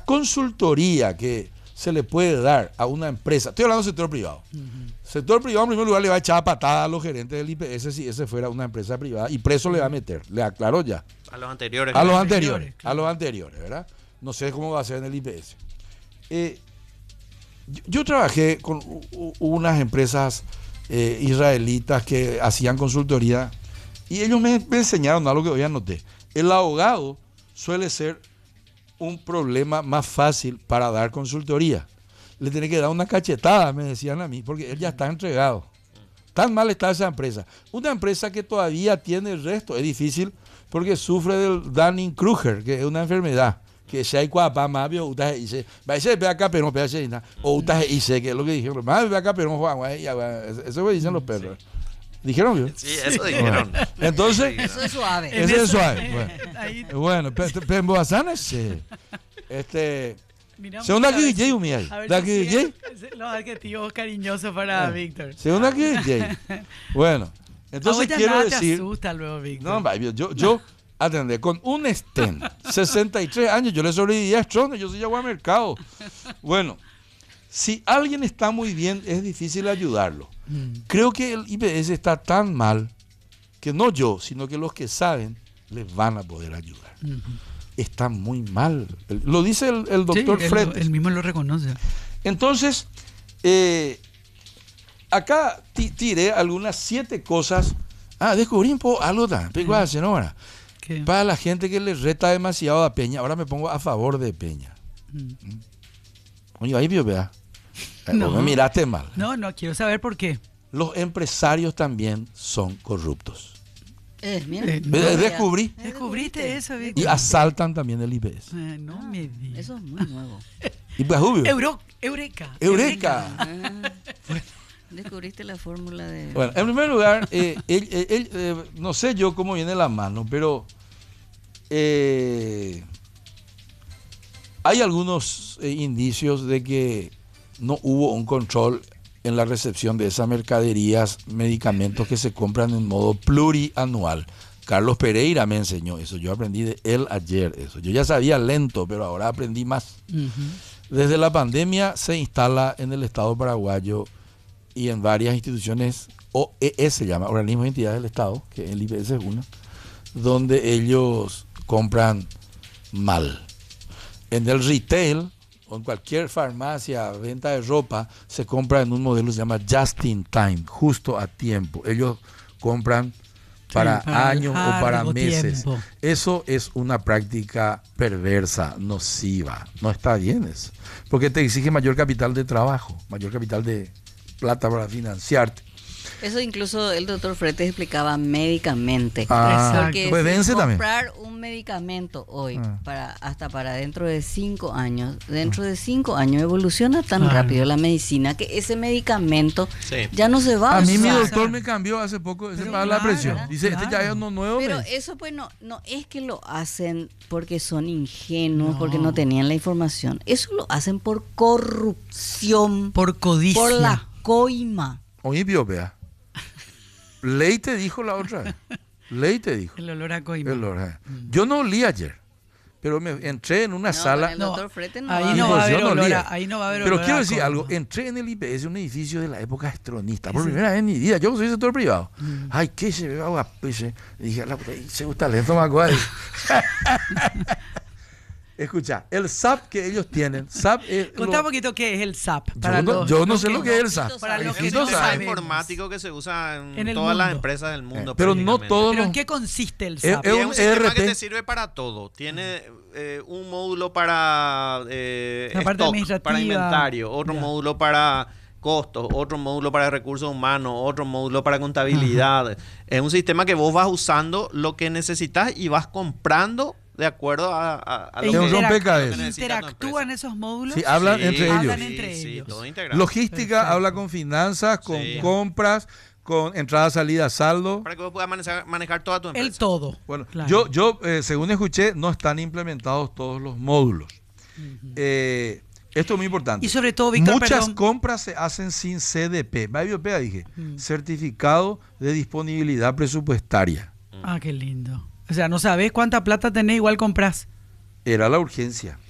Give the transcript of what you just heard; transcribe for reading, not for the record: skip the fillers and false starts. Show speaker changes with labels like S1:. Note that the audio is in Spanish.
S1: consultoría que se le puede dar a una empresa, estoy hablando del sector privado. Sector privado, en primer lugar, le va a echar a patada a los gerentes del IPS si ese fuera una empresa privada, y preso le va a meter, le aclaro ya.
S2: A los anteriores.
S1: A los anteriores, ¿verdad? No sé cómo va a ser en el IPS. Yo trabajé con unas empresas israelitas que hacían consultoría y ellos me enseñaron algo que hoy anoté. El abogado suele ser un problema más fácil para dar consultoría. Le tiene que dar una cachetada, me decían a mí, porque él ya está entregado. Tan mal está esa empresa. Una empresa que todavía tiene el resto es difícil porque sufre del Dunning-Kruger, que es una enfermedad. Que si hay cuapa, más bien, usted dice, va a ser ve acá, pero no pega nada. O usted dice, que es lo que dijeron, más ve acá, pero no juega. Eso es lo que dicen los perros. ¿Dijeron yo?
S2: Sí, eso dijeron.
S1: Bueno, entonces,
S3: eso es suave.
S1: Eso es suave. Bueno, pero Boazana es. Según aquí DJ, Umiay. ¿Aquí DJ?
S4: Los adjetivos cariñosos para Víctor.
S1: Según aquí DJ. Bueno, entonces quiero decir.
S4: Te asusta luego, Víctor.
S1: No, yo atendé con un stent, 63 años, yo le sobreviví a Strong, yo soy agua mercado. Bueno, si alguien está muy bien, es difícil ayudarlo. Creo que el IPS está tan mal que no yo, sino que los que saben les van a poder ayudar. Está muy mal. Lo dice el doctor Fretes.
S4: Él mismo lo reconoce.
S1: Entonces, acá tiré algunas 7 cosas. Descubrí un poco algo tan. Para la gente que le reta demasiado a Peña, ahora me pongo a favor de Peña. Oye, ahí vio, vea. No me miraste mal.
S4: No, quiero saber por qué.
S1: Los empresarios también son corruptos.
S4: Descubriste eso, Víctor.
S1: Y asaltan también el IPS.
S4: No me digas.
S3: Eso es muy nuevo.
S1: Y pues,
S4: Eureka.
S3: Descubriste la fórmula de...
S1: Bueno, en primer lugar, no sé yo cómo viene la mano, pero hay algunos indicios de que no hubo un control en la recepción de esas mercaderías, medicamentos que se compran en modo plurianual. Carlos Pereira me enseñó eso, yo aprendí de él ayer eso. Yo ya sabía lento, pero ahora aprendí más. Desde la pandemia se instala en el Estado paraguayo y en varias instituciones, OES se llama, Organismos y Entidades del Estado, que el IPS es una, donde ellos compran mal. En el retail, o en cualquier farmacia, venta de ropa, se compra en un modelo que se llama just in time, justo a tiempo. Ellos compran para años o para meses. Tiempo. Eso es una práctica perversa, nociva. No está bien eso. Porque te exige mayor capital de trabajo, mayor capital de plata para financiarte.
S3: Eso incluso el doctor Fretes explicaba médicamente.
S1: Porque
S3: pues
S1: vence
S3: comprar
S1: también
S3: un medicamento hoy hasta para dentro de 5 años, dentro de 5 años evoluciona tan rápido la medicina que ese medicamento ya no se va a usar.
S1: A mí mi doctor me cambió hace poco la presión. Dice, este ya es uno nuevo.
S3: Pero eso pues no es que lo hacen porque son ingenuos, porque no tenían la información. Eso lo hacen por corrupción,
S4: por codicia,
S3: por la coima.
S1: Oye, vea. Ley te dijo la otra vez. Ley te dijo.
S4: El olor a coima.
S1: Yo no olí ayer, pero me entré en una sala.
S3: El doctor Fretes
S4: ahí no va a haber olor. Ahí no va a haber olor.
S1: Pero quiero decir algo. Entré en el IPS, un edificio de la época estronista. Por primera vez en mi vida. Yo soy sector privado. Ay, ¿qué se ve? Dije, se gusta lento, me acuerdo. Escucha, el SAP que ellos tienen, SAP es...
S4: Contá un poquito qué es el SAP.
S1: Yo no sé lo que es el SAP.
S2: Para los que no saben, informático que se usa en todas las empresas del mundo.
S1: Pero no todos.
S4: ¿Pero en qué consiste el SAP?
S2: Es un sistema que te sirve para todo. Tiene un módulo para stock, para inventario, otro módulo para costos, otro módulo para recursos humanos, otro módulo para contabilidad. Es un sistema que vos vas usando lo que necesitas y vas comprando de acuerdo a lo
S1: que
S4: ¿interactúan esos módulos?
S1: Sí, hablan entre
S4: ellos.
S1: Sí, todo integrado. Logística habla con finanzas, con compras, con entrada, salida, saldo.
S2: Para que vos puedas manejar toda tu empresa.
S4: El todo.
S1: Bueno, claro. yo según escuché, no están implementados todos los módulos. Esto es muy importante.
S4: Y sobre todo, Víctor,
S1: muchas compras se hacen sin CDP. Dije, certificado de disponibilidad presupuestaria.
S4: Qué lindo. O sea, no sabés cuánta plata tenés, igual comprás.
S1: Era la urgencia.